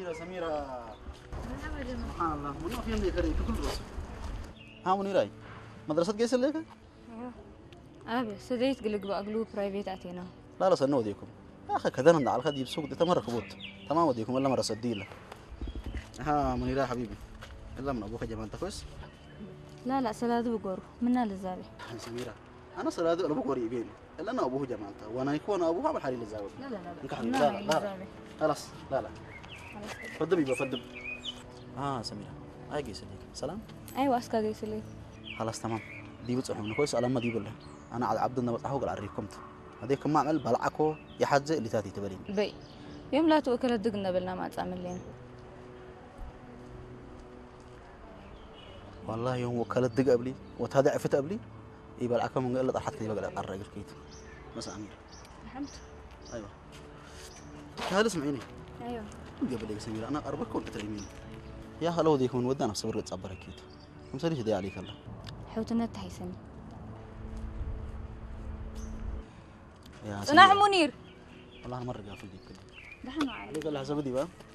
سميرة سبحان الله منو في عندي كريم كل راسه ها منيراي مدرسة جيس لك أبي سديت قلق بأقلو برايفيت أتينا لا سنو وديكم يا أخي كذا نندع على خدي بسوق دي تمر كبوت تمام وديكم ولا مرة صديلة ها منيرة حبيبي إلا من أبوك جمال تكويس لا سلادو بقور منا للزابي سميرة أنا سلادو أنا بقوري بيني إلا أنا أبوه جمالته وأنا يكون أبوها من حري للزاوية خلاص لا فدبي بفدب سميرة أجي سليك سلام أيوة أسكا جيس لي خلاص تمام دي بتصحون كويس ألم دي بالله أنا عبد الله بصحوق العريف كمت هذيك ما عمل بلعكو يحجز اللي تاتي تبرين بي يوم لا تأكل الدقنا بالنا ما تعمل لين والله يوم وكلت دق قبلي وتهدى عفت قبلي يبقى العكا من قلت أحد كذي بقى الرجل كيت بس أمير فهمت أيوة هذا اسمعيني أيوة قبل يا سميرة أنا أربك كنت تريمين يا خلو ديك من ودنا نفس برد صبر كيت مساليش دي عليك الله حوتنا تحيسن يا صناع منير والله أنا مرة قافل ديك كده دحنا عليك قال لها زبدي بقى